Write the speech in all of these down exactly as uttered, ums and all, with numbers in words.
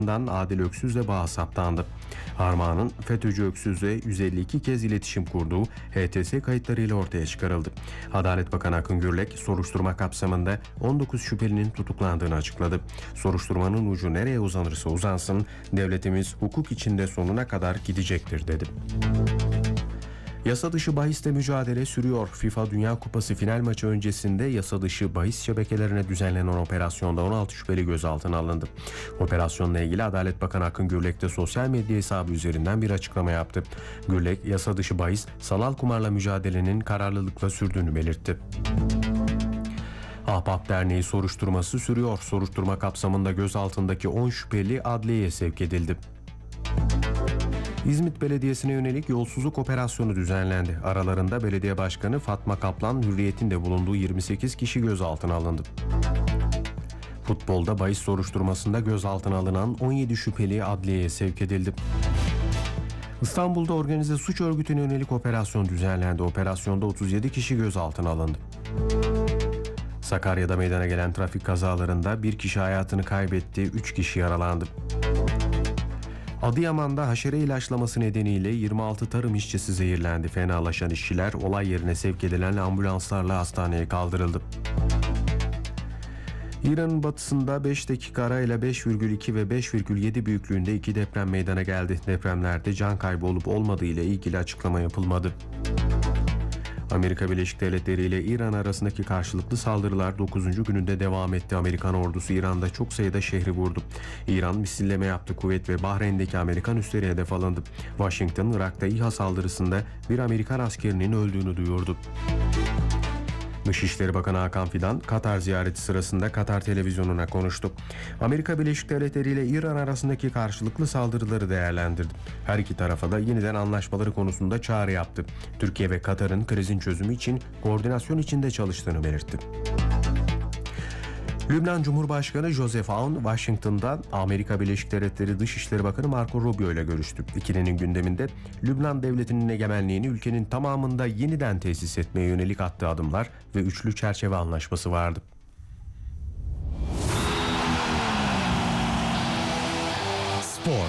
Adil Öksüz'le bağı saptandı. Armağan'ın FETÖ'cü Öksüz'le yüz elli iki kez iletişim kurduğu H T S kayıtlarıyla ortaya çıkarıldı. Adalet Bakanı Akın Gürlek, soruşturma kapsamında on dokuz şüphelinin tutuklandığını açıkladı. Soruşturmanın ucu nereye uzanırsa uzansın, devletimiz hukuk içinde sonuna kadar gidecektir dedi. Yasa dışı bahisle mücadele sürüyor. FIFA Dünya Kupası final maçı öncesinde yasa dışı bahis şebekelerine düzenlenen operasyonda on altı şüpheli gözaltına alındı. Operasyonla ilgili Adalet Bakanı Akın Gürlek de sosyal medya hesabı üzerinden bir açıklama yaptı. Gürlek, yasa dışı bahis, sanal kumarla mücadelenin kararlılıkla sürdüğünü belirtti. Ahbap Derneği soruşturması sürüyor. Soruşturma kapsamında gözaltındaki on şüpheli adliyeye sevk edildi. İzmit Belediyesi'ne yönelik yolsuzluk operasyonu düzenlendi. Aralarında belediye başkanı Fatma Kaplan, Hürriyet'in de bulunduğu yirmi sekiz kişi gözaltına alındı. Futbolda bahis soruşturmasında gözaltına alınan on yedi şüpheli adliyeye sevk edildi. İstanbul'da organize suç örgütüne yönelik operasyon düzenlendi. Operasyonda otuz yedi kişi gözaltına alındı. Sakarya'da meydana gelen trafik kazalarında bir kişi hayatını kaybetti, üç kişi yaralandı. Adıyaman'da haşere ilaçlaması nedeniyle yirmi altı tarım işçisi zehirlendi. Fenalaşan işçiler olay yerine sevk edilen ambulanslarla hastaneye kaldırıldı. İran'ın batısında beş dakika arayla beş virgül iki ve beş virgül yedi büyüklüğünde iki deprem meydana geldi. Depremlerde can kaybı olup olmadığı ile ilgili açıklama yapılmadı. Amerika Birleşik Devletleri ile İran arasındaki karşılıklı saldırılar dokuzuncu gününde devam etti. Amerikan ordusu İran'da çok sayıda şehri vurdu. İran misilleme yaptı. Kuveyt ve Bahreyn'deki Amerikan üsleri hedef alındı. Washington, Irak'ta İHA saldırısında bir Amerikan askerinin öldüğünü duyurdu. Dışişleri Bakanı Hakan Fidan, Katar ziyareti sırasında Katar televizyonuna konuştu. Amerika Birleşik Devletleri ile İran arasındaki karşılıklı saldırıları değerlendirdi. Her iki tarafa da yeniden anlaşmaları konusunda çağrı yaptı. Türkiye ve Katar'ın krizin çözümü için koordinasyon içinde çalıştığını belirtti. Lübnan Cumhurbaşkanı Joseph Aoun, Washington'da Amerika Birleşik Devletleri Dışişleri Bakanı Marco Rubio ile görüştü. İkilinin gündeminde Lübnan devletinin egemenliğini ülkenin tamamında yeniden tesis etmeye yönelik attığı adımlar ve üçlü çerçeve anlaşması vardı. Spor.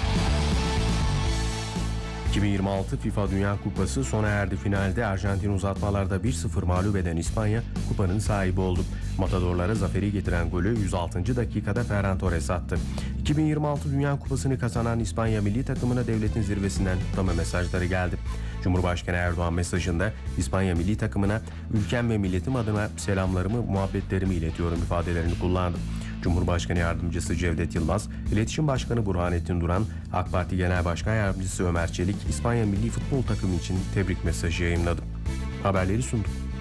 iki bin yirmi altı FIFA Dünya Kupası sona erdi. Finalde Arjantin uzatmalarda bir sıfır mağlup eden İspanya kupanın sahibi oldu. Matadorlara zaferi getiren golü yüz altıncı dakikada Ferran Torres attı. iki bin yirmi altı Dünya Kupası'nı kazanan İspanya milli takımına devletin zirvesinden kutlama mesajları geldi. Cumhurbaşkanı Erdoğan mesajında İspanya milli takımına ülkem ve milletim adına selamlarımı, muhabbetlerimi iletiyorum ifadelerini kullandı. Cumhurbaşkanı Yardımcısı Cevdet Yılmaz, İletişim Başkanı Burhanettin Duran, AK Parti Genel Başkan Yardımcısı Ömer Çelik, İspanya milli futbol takımı için tebrik mesajı yayımladı. Haberleri sunduk.